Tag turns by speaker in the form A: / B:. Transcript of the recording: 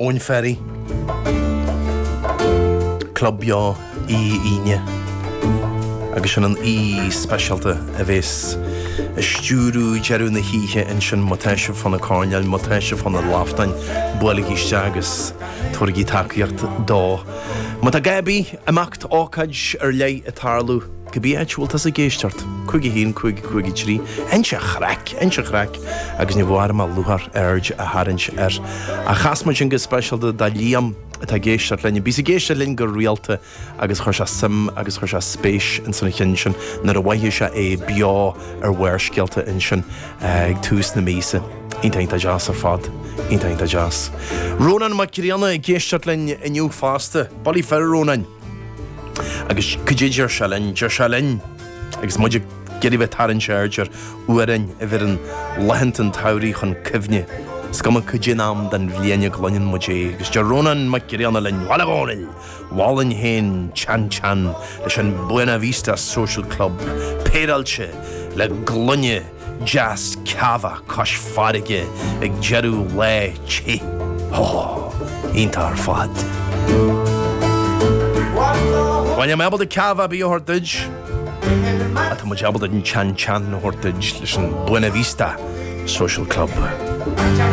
A: Owen Ferry Club Yo Ine agus an specialta a bhés stúrú jeú na híthe in sin motéise fan na cárneal, motéise fan na láftain bualaigh agus tuairgí takeíocht dó. Má tá gabi amacht ácaid lei a tarlú go bí éidhúiltas a géisteart chuige hín chuige trí ense chreic agus ní bhhar má luthar aird a haint a chasma sin go specialta dá líam tá géisteart lenne. Bí sa géiste linn go rialta agus chuir se sim agus chuir se spéis in sanna chin sin nar a bhaithú se é beá bhuirscealta in sin ag tús na mísa. Íntainta jazz ar fad, íntainta jazz. Rónan má cíanna ag géisteart lenne iniu fásta, balí fer Rónan. Agus cudéidir se linn, agus muidir geirí bheith tarann séirdir uainn a bhir an lehantan tairí chun cibhne. Scama cudinam den bhliaine glonnin muidé, agus de Rónan má cíanna linn Wallagónil, Wallin Hain, Chan leis an Buena Vista Social Club, pédalse le glonne jazz cava cos farige ag jeú le chi. Ínta ar fad. Bhaine mebal de cava bí hortaid, a tá muid abal an Chan na hortaid leis an Buena Vista Social Club.